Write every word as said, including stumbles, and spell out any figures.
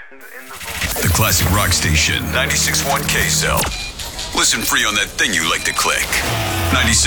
The classic rock station, ninety-six point one K-Cell. Listen free on that thing you like to click. ninety-six